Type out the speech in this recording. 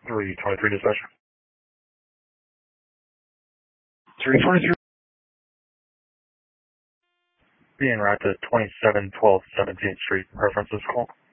323 dispatch. 323. Being right to 2712 17th Street. Reference this call.